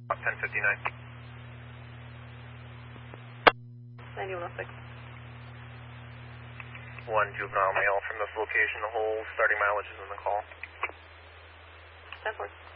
1059. 9106. 1 juvenile male from this location, the whole starting mileage is in the call. 10-4.